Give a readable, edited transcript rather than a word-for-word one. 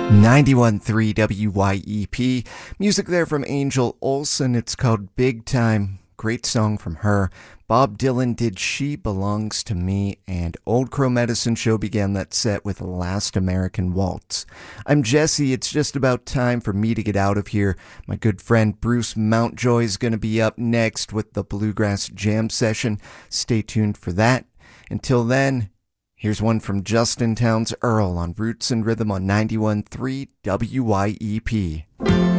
91.3 WYEP. Music there from Angel Olsen. It's called Big Time. Great song from her. Bob Dylan did She Belongs to Me, and Old Crow Medicine Show began that set with Last American Waltz. I'm Jesse. It's just about time for me to get out of here. My good friend Bruce Mountjoy is going to be up next with the Bluegrass Jam Session. Stay tuned for that. Until then, here's one from Justin Townes Earl on Roots and Rhythm on 91.3 WYEP.